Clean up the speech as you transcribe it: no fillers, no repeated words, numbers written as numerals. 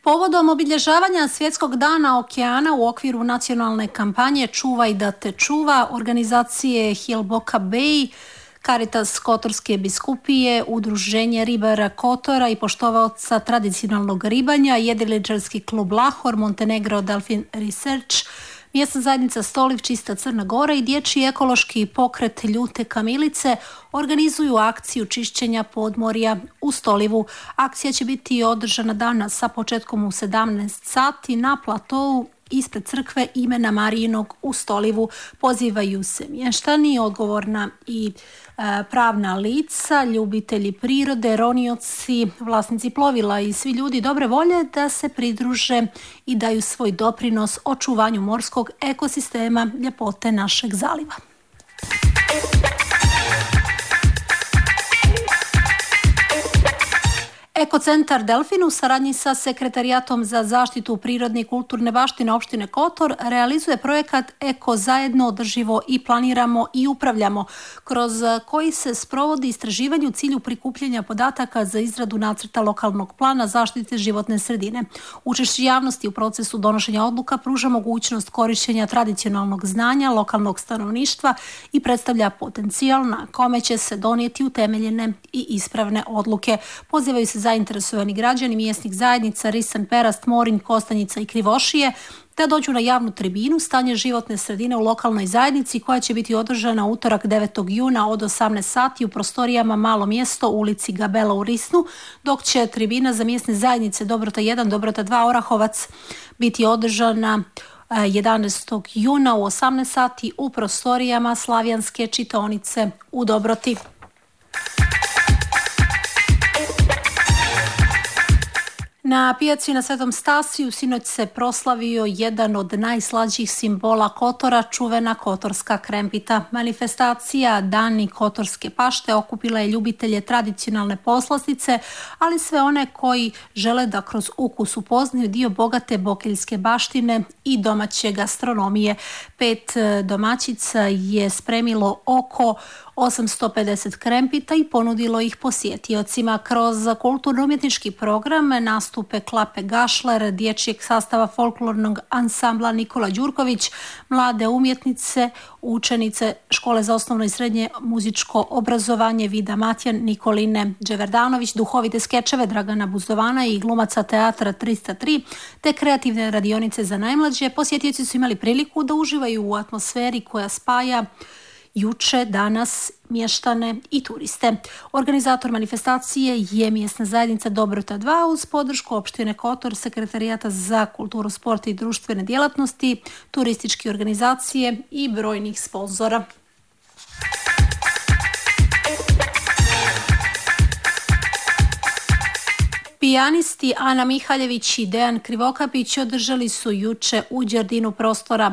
Povodom obilježavanja Svjetskog dana okeana u okviru nacionalne kampanje Čuvaj da te čuva, organizacije Hilboka Bay, Caritas Kotorske biskupije, Udruženje ribara Kotora i poštovaoca tradicionalnog ribanja, jedriličarski klub Lahor, Montenegro Delfin Research, mjesna zajednica Stoliv Čista Crna Gora i dječji ekološki pokret Ljute kamilice organizuju akciju čišćenja podmorja u Stolivu. Akcija će biti održana danas sa početkom u 17 sati na platovu ispred crkve imena Marijinog u Stolivu. Pozivaju se mještani, odgovorna i pravna lica, ljubitelji prirode, ronioci, vlasnici plovila i svi ljudi dobre volje da se pridruže i daju svoj doprinos očuvanju morskog ekosistema, ljepote našeg zaliva. Ekocentar Delfin u saradnji sa Sekretarijatom za zaštitu prirodne i kulturne baštine opštine Kotor realizuje projekat Eko zajedno održivo i planiramo i upravljamo, kroz koji se sprovodi istraživanje u cilju prikupljanja podataka za izradu nacrta lokalnog plana zaštite životne sredine. Učešće javnosti u procesu donošenja odluka pruža mogućnost korištenja tradicionalnog znanja lokalnog stanovništva i predstavlja potencijal na kome će se donijeti utemeljene i ispravne odluke. Pozivaju se zainteresovani građani mjesnih zajednica Risan, Perast, Morinj, Kostanjica i Krivošije da dođu na javnu tribinu Stanje životne sredine u lokalnoj zajednici koja će biti održana utorak 9. juna od 18 sati u prostorijama Malo mjesto u ulici Gabela u Risnu, dok će tribina za mjesne zajednice Dobrota 1, Dobrota 2, Orahovac biti održana 11. juna u 18 sati u prostorijama Slavijanske čitaonice u Dobroti. Na pijaci na Svetom Stasiju sinoć se proslavio jedan od najslađih simbola Kotora, čuvena kotorska krempita. Manifestacija Dani kotorske pašte okupila je ljubitelje tradicionalne poslastice, ali sve one koji žele da kroz ukus upoznaju dio bogate bokeljske baštine i domaće gastronomije. 5 domaćica je spremilo oko 850 krempita i ponudilo ih posjetiocima. Kroz kulturno-umjetnički program nastupe Klape Gašler, dječjeg sastava folklornog ansambla Nikola Đurković, mlade umjetnice, učenice Škole za osnovno i srednje muzičko obrazovanje Vida Matjan, Nikoline Đeverdanović, duhovite skečeve Dragana Buzdovana i glumaca teatra 303, te kreativne radionice za najmlađe. Posjetioci su imali priliku da uživaju u atmosferi koja spaja juče, danas, mještane i turiste. Organizator manifestacije je mjesna zajednica Dobrota 2 uz podršku opštine Kotor, Sekretarijata za kulturu, sport i društvene djelatnosti, turističke organizacije i brojnih sponzora. Pijanisti Ana Mihaljević i Dejan Krivokapić održali su juče u Đerdinu prostora